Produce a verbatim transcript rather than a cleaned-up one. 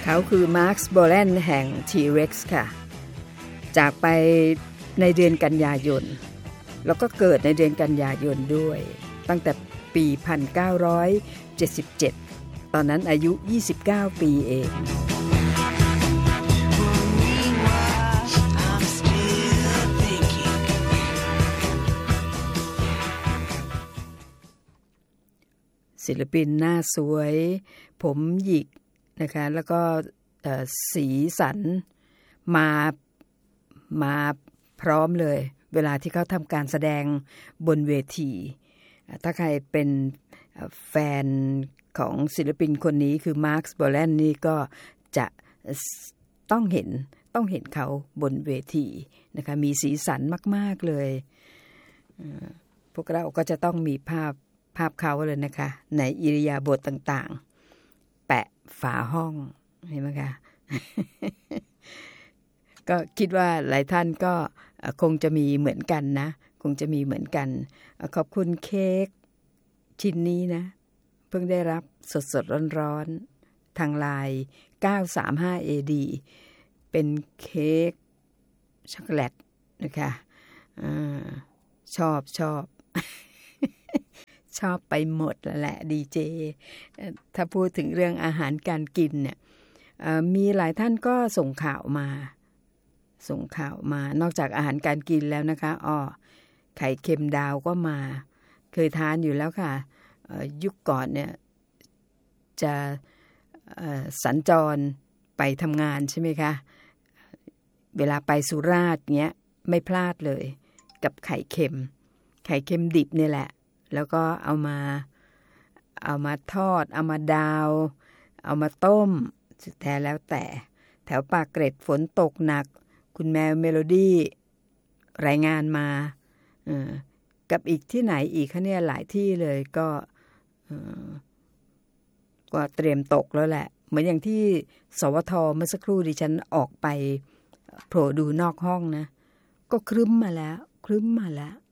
เขาคือมาร์คส์โบแลนแห่ง ที เร็กซ์ ค่ะจากไปในเดือนกันยายนแล้วก็เกิดในเดือนกันยายนด้วยตั้งแต่ปี หนึ่งพันเก้าร้อยเจ็ดสิบเจ็ด ตอนนั้นอายุ ยี่สิบเก้า ปีเองศิลปินหน้าสวยผมหยิกนะคะแล้วก็สีสันมามาพร้อมเลยเวลาที่เขาทำการแสดงบนเวทีถ้าใครเป็นแฟนของศิลปินคนนี้คือมาร์คส์โบแลนนี่ก็จะต้องเห็นต้องเห็นเขาบนเวทีนะคะมีสีสันมากๆเลยพวกเราก็จะต้องมีภาพภาพเขาเลยนะคะในอิริยาบถต่างๆแปะฝาห้องเห็นไหมคะ ก็คิดว่าหลายท่านก็คงจะมีเหมือนกันนะคงจะมีเหมือนกันขอบคุณเค้กชิ้นนี้นะเพิ่งได้รับสดๆร้อนๆทางไลน์ เก้าสามห้า เอ ดี เป็นเค้กช็อกโกแลตนะคะอ่าชอบชอบ ชอบไปหมดแล้วแหละดีเจถ้าพูดถึงเรื่องอาหารการกินเนี่ยมีหลายท่านก็ส่งข่าวมาส่งข่าวมานอกจากอาหารการกินแล้วนะคะอ้อไข่เค็มดาวก็มาเคยทานอยู่แล้วค่ะยุคก่อนเนี่ยจะสัญจรไปทำงานใช่ไหมคะเวลาไปสุราษฎร์เงี้ยไม่พลาดเลยกับไข่เค็มไข่เค็มดิบนี่แหละแล้วก็เอามาเอามาทอดเอามาดาวเอามาต้มสุดแท้แล้วแต่แถวปากเกร็ดฝนตกหนักคุณแมวเมโลดี้รายงานมาเออกับอีกที่ไหนอีกคะเนี่ยหลายที่เลยก็เออก็เตรียมตกแล้วแหละเหมือนอย่างที่สวทเมื่อสักครู่ดิฉันออกไปโผล่ดูนอกห้องนะก็ครึ้มมาแล้วครึ้มมาแล้ว